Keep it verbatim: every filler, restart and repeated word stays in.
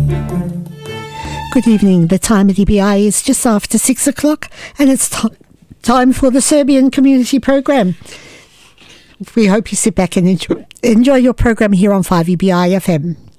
Good evening. The time at E B I is just after six o'clock and it's t- time for the Serbian Community Program. We hope you sit back and enjoy, enjoy your program here on five E B I F M.